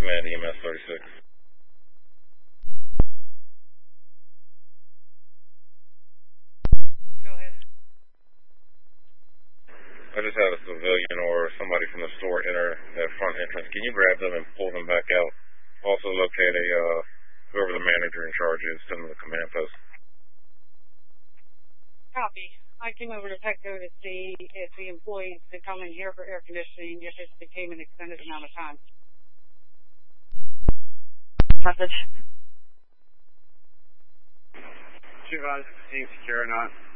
Command EMS 36. Go ahead. I just had a civilian or somebody from the store enter that front entrance. Can you grab them and pull them back out? Also locate whoever the manager in charge is, send them to the command post. Copy. I came over to Petco to see if the employees could come in here for air conditioning if it became an extended amount of time. Message. 2 5, secure or not.